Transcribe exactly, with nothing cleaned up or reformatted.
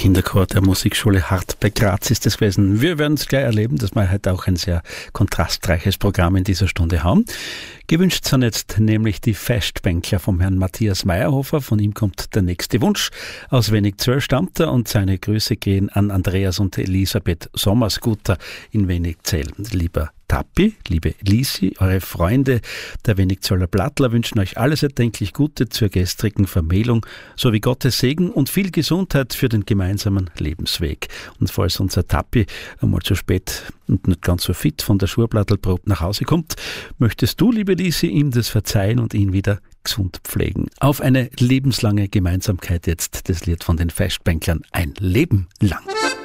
Kinderchor der Musikschule Hart bei Graz ist es gewesen. Wir werden es gleich erleben, dass wir heute auch ein sehr kontrastreiches Programm in dieser Stunde haben. Gewünscht sind jetzt nämlich die Festbänkler vom Herrn Matthias Meyerhofer. Von ihm kommt der nächste Wunsch. Aus Wenigzell stammt er und seine Grüße gehen an Andreas und Elisabeth Sommersguter in Wenigzell. Lieber Tappi, liebe Lisi, eure Freunde der Wenigzeller Plattler wünschen euch alles erdenklich Gute zur gestrigen Vermählung sowie Gottes Segen und viel Gesundheit für den gemeinsamen Lebensweg. Und falls unser Tappi einmal zu spät und nicht ganz so fit von der Schurplattelprobe nach Hause kommt, möchtest du, liebe Lisi, ihm das verzeihen und ihn wieder gesund pflegen. Auf eine lebenslange Gemeinsamkeit jetzt das Lied von den Festbänklern, ein Leben lang.